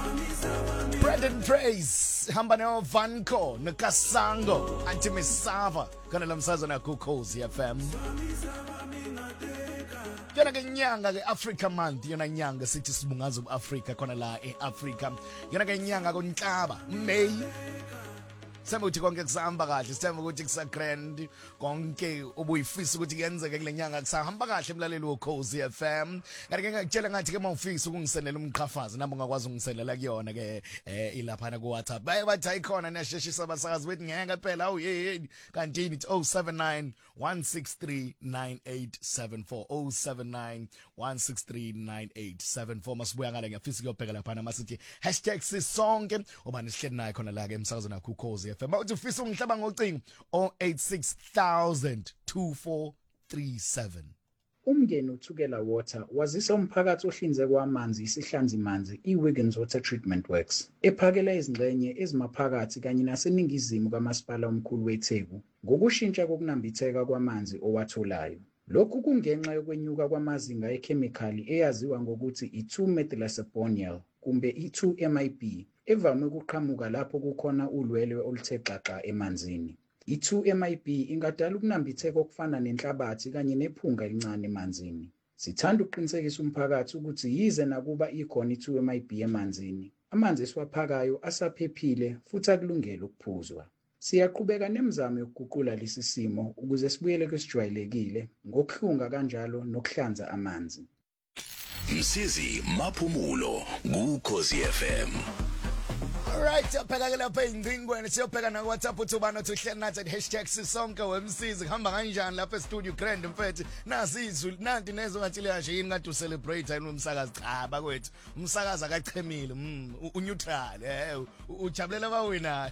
Brandon Praise hamba no Vanco noKasango anti Misava kana lamsazana kuKhosi FM. Yona ke nyanga ke Africa month yona nyanga sithi sibungaza uAfrica khona la eAfrica. Yona ke nyanga konhlaba May. Sema ukuthi konke kusahamba kahle, sithemba ukuthi kusagrand konke obuyifisa ukuthi kuyenzeke kule nyanga kusahamba kahle emlaleli woKhosi FM. Kanti ke ngakutshela ngathi ke mawufisa ukungisendela umqhafazi nabo ungakwazi ungiselela kuyona ke ilapha na ku WhatsApp. Baye bathi ayikhona niyasheshisa abasakazi bethi ngeke phela awuyeni kanti it's 079 163 9874 079 163 9874 masibuya ngale ngiyafisa ukuyobheka lapha masithi #sisonke ubani sihleli naye khona la ke emsakazweni kuKhosi FM. Uthi ufisa ungihlaba ngocingo 0860002437. Umngeni uThukela Water wazisa umphakathi ohlinzeka kwamanzi isihlanzi manzi iWiggins Water Treatment Works ephakela izingxenye ezimaphakathi kanye naseningizimu kaMasipala omkhulu weTheku ngokushintsha kokunambitheka kwamanzi owatholayo. Lokhu kungenxa yokwenyuka kwamazinga ekhemikhali eyaziwa ngokuthi i2-methylacephonol kumbe i2-MIP evame ukuqhamuka lapho kukhona ulwelwe oluthe xaxa emanzini. I2-MIP ingadala ukunambitheka okufana nenhlabathi kanye nephunga elincane emanzini. Sithanda ukuqinisekisa umphakathi ukuthi yize nakuba ikhona i2-MIP emanzini, amanzi esiwaphakayo asaphephile futhi akulungele ukuphuzwa. Siyaqhubeka nemizamo yokuguqula lesi simo ukuze sibuyele kwesijwayelekile ngokuhlunga kanjalo nokuhlanza amanzi. Msizi Maphumulo kuKhosi FM. Alright, phela ke lapha ingcingweni siyobheka na WhatsApp uthi ubani othi uhleli nathi #sisonke wemsizi hamba kanjani lapha e-studio Grand mfethu nasi izulu nanti nezo ngathi liyasho yini ngathi ucelebrate yini umsakazi cha bakwethu umsakazi akachemile uneutral ujabulela abawinayo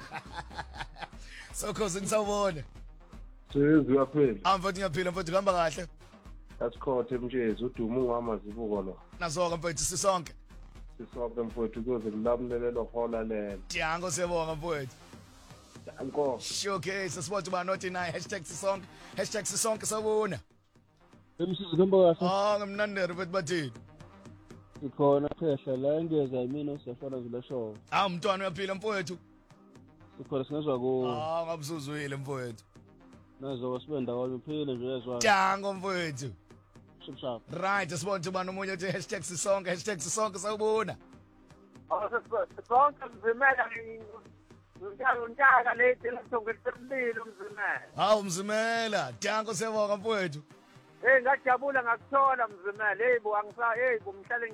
so Khosi ngisawubona Sizi yaphela mfethu ngiyaphila mfethu kuhamba kahle asikhothe mjezi udumo ungamazibuko lo nazoka mfethu sisonke sisonke mfowethu kuze kulamlelelo hola lelo Diyango siyabonga mfowethu Danko showcase sibona uba nothi naye #sisonke #sisonke sabona Emsizi kuhamba kahle ngemnandere mfethu bathini sikhona phehla la ngeza yimina usiyafana zula show mntwana uyaphila mfowethu sikhona singezwa ko ngabusuzwile mfowethu nazo sibenda kwami uphile nje yezwa Diyango mfowethu shap right sibona uba nomunye uthi #sisonke #sisonke sawubona sonke mzimela untaka lethi lesongesemlilo mzimela mzimela Diyango siyabonga mfowethu ngajabula ngakuthola mzimela bo bo mhlale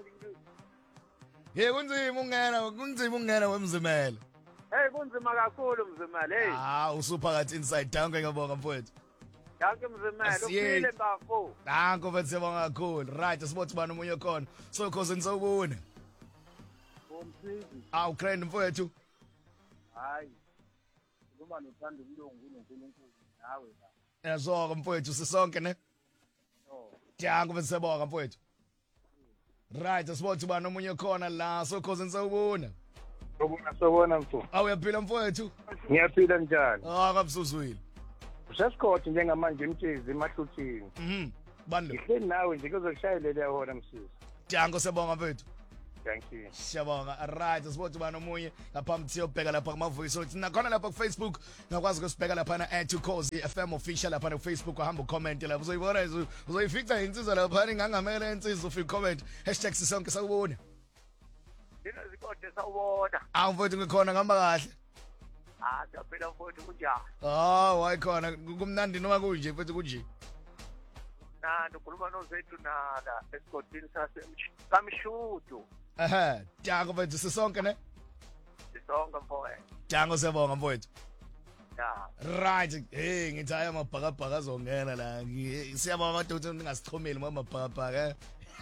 kunzima ungena wemzimela kunzima kakhulu mzimela usuphakathi inside Diyango ngiyabonga mfowethu Danke mzimela uphile bafo Danko mfethu siyabonga kakhulu right sibona ubani omunye khona so Khosi nisawubona Umsizi Grand mfowethu hayi ngoba nothanda umlungu noNkulunkulu nawe la yazoka mfowethu sisonke ne Diyango mfethu siyabonga mfowethu right sibona ubani omunye khona la so Khosi nisawubona sobona mfowethu uyaphila mfowethu ngiyaphila njani ngabusuzwile Usesikhothi njengamanje emtshezi emahluthini bani ngihleli nawe nje kuzokushayelele wona msisi Diyango siyabonga mfethu Thank you. Siyabonga right sibona ubani omunye ngaphambi siyobheka lapha kuma voice notes nakhona lapha ku Facebook ngakwazi ukusibheka lapha na @Khosi FM official lapha na Facebook uhamba ucomment lapha uzoyibona uzoyifica insizwa lapha ingangamela insizwa ufika comment #sisonke sawubona Thina zikhothe sawubona mfowethu ngikhona ngihamba kahle siyaphila mfowethu kunjani wayikhona kumnandi noma kunje mfowethu kunje ukhuluma nozethu nala esigodini sasemshudu Diyango mfethu sisonke ne sisonke mfowethu Diyango siyabonga mfowethu right ngithi aya mabhakabhaka azongena la siyabonga madoda ningasichomeli mabhakabhaka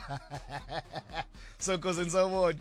so Khosi nisawubona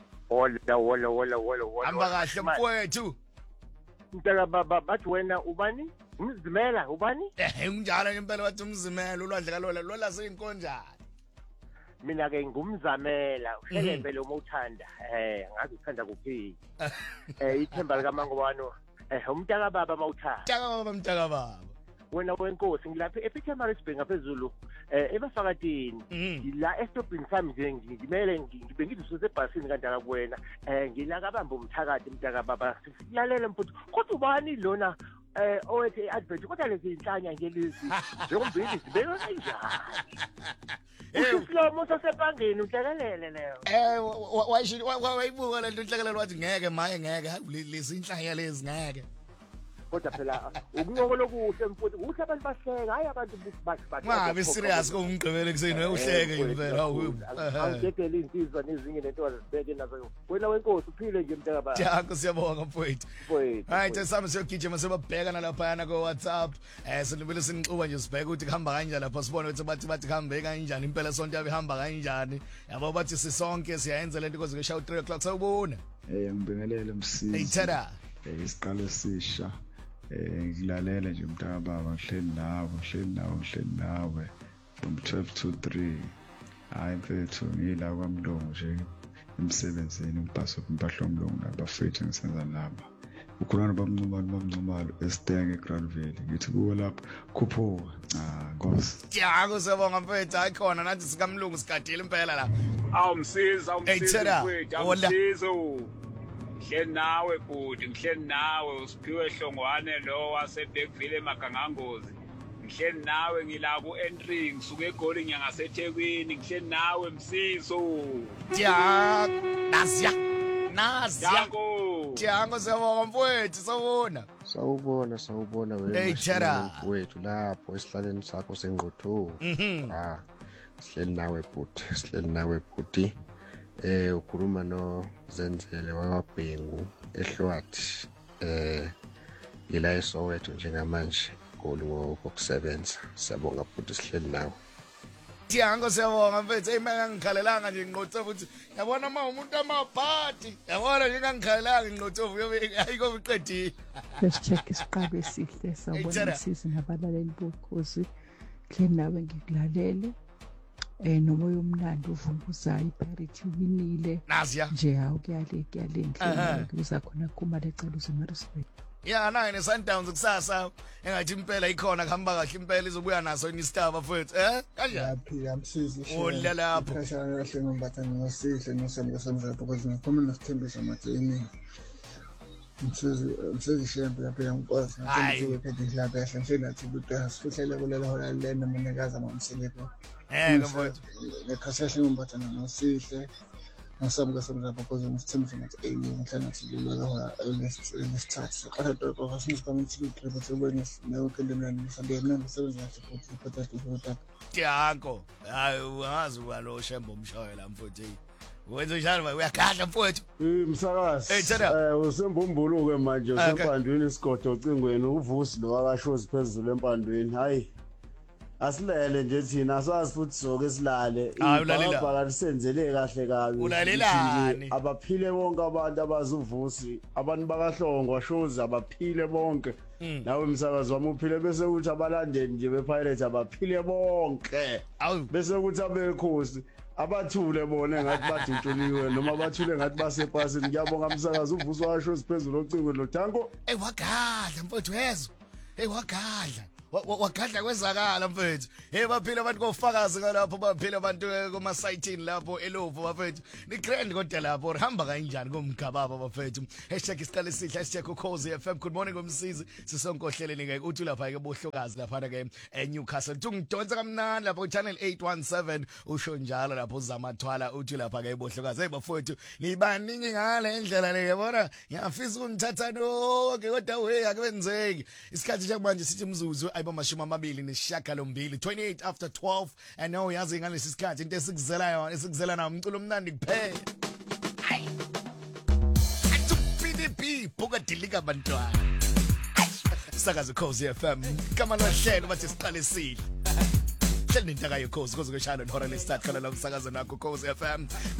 Hola hamba kahle mfowethu Mntaka baba bathi wena ubani umzimela ubani unjalo impela wathi umzimela ulwandle lola seyinkonjani mina ke ngumzamela uhlelembele uma uthanda ngazi uthanda kuphi ithemba lika mangobano umntaka baba mawuthanda mntaka baba wena wenkosi ngilapha ePietermaritzburg ngaphezulu eBafakatini ngila estopini sami nje ngimele ngibe ngizisuse ebhasini kanti akakuwena ngila kabamba umthakathi mntaka baba silalela mfuthu kodwa ubani lona owethi advert kodwa lezi inhlanya nje lezi njengombili zibeka kanjani Uslomo sasebangeni uhlakelele leyo wayibuka lento inhlekelelo wathi ngeke maye ngeke lezi inhlanya lezi ngeke kodwa phela ukunqoko lokuhle mfuthu uhle abantu bahleka hayi abantu ngabe serious komgqibelo kuseni uhleke impela awudedele insizwa nezinye lento azibeke nazo wena wenkosi uphile nje mntaka baba Yakho siyabonga mfowethu hayi sami siyogijima sebabhekana lapha ko WhatsApp sinibele sinixuba nje sibheke ukuthi kuhamba kanjani lapha sibone ukuthi bathi kuhambe kanjani impela sonto yabe ihamba kanjani yabo bathi sisonke siyayenza lento koze ngishaye 3 o'clock sawubona ngibingelele Msisi Ithera isiqalo esisha ngilalela nje mntaka baba ngihleli nawe from 12 to 3 hayi mfethu ngila kwamlungu nje emsebenzini ngipasa impahla omlungu nabafethu ngisenza nabo ukhulana bamncumalo esitenge eGranville ngithi kuwe lapha khuphuka Nkosi Yakho siyabonga mfethu ayikhona nathi sikamlungu sigadile impela la Msisi mfethu awumsizo Ngihleli nawe bhuti ngihleli nawe usiphiwe Hlongwane lo waseBeckville emagangangozi ngihleli nawe ngila ku entry ngisuke eGoli nyanga seThekwini ngihleli nawe Msiso Jango siyabonga mfowethu sawubona wena wethu lapho esihlaleni sakho sengqotho sihleli nawe bhuti ukhuluma no Zenzele waBhengu eHlwathi ila eSoweto njengamanje Goli ngokusebenza siyabonga bhuti sihleli nawe Jango siyabonga mfethu eyimanga ngikhalelanga nje ngqotho futhi yabona umuntu amabhadi yabona nje ngangikhalelanga ngqotho ayiko biqedile let's check isiqabe esihle sawubona Msisi nabalaleli bokhozi hle nawe ngikulalele nomoya omnandi uvunguzayo iParity winile nje hawo kuyale nhle kuza khona kuma lecala uZemarisburg nayo neSundowns kusasa engathi impela ikhona kuhamba kahle impela izobuya naso iNistaba futhi kanjani yaphila Msisi udla lapho kahle kahle ngombatha ngosihle nosembe semzapho ukuthi ngiphuma nesithembiso mathini Msisi shembe yaphela Nkosi ngaphandle kwephethe idlaba yahle njengathi ukuthi sifuhlele kulelo hola lena monikazi amamseleko mfowethu ngekhasahle ngombatha ngosihle Nasamka semzapho ukuthi nesithembiso mathi ngihlala ngilelo hola lesithathu akadoko kasinisikamthi ukuthi ubonise nonke lemlando mhlawumbe nangisebenza kahle futhi iphathathu futhi Yakho hayi ungazi kwalo shembe umshayela mfowethu wenza njani uyagadla mfowethu msakazi usembumbulo ke manje usempandweni isigodo ocingweni uvusi lo wakashozi phezulu empandweni hayi asilele nje thina asazi futhi soke silale ibhaka lisenzele kahle kabi ulalelani abaphile bonke abantu abazuvusi abantu bakahlongwa shozi abaphile bonke nawe msakazi wami uphile bese ukuthi abalandeli nje bePirates abaphile bonke bese ukuthi abekhosi abathule bona ngathi badintshuliwe noma bathule ngathi basepasini ngiyabonga msakazi uvusi washo siphezulu ocingweni lo Danko wagadla mfowethu yezo wagadla wagadla kwezakala mfethu baphila abantu kofakazi lapho baphila abantu kuma site lapho eLovo bafethu ni grand kodwa lapho hamba kanjani komgababa bafethu #isiqale sihle #ukhozi FM good morning ngomsizi sisonkohleleni ke uthi lapha ke bohlokazi lapha ke eNewcastle tungidonsa kamnandi lapho channel 817 usho njalo lapho uzamathwala uthi lapha ke bohlokazi bafethu nibaningi ngale indlela le yabona ngiyafisa ukunithatha nonke kodwa we akwenzeki isikhathi nje manje sithi mzuzu ayibamashumi amabili nesishiyagalombili 28 after 12 and now yazi ngalesi sikhathi into esikuzela na umculo omnandi kuphela hayi atupidip buka dilika bantwana sakazi Khosi FM kama lohlelo bathi siqale sihle hleli intaka yekhosi kuze kushaya lehora lesithathu khala la umsakazo nakho Khosi FM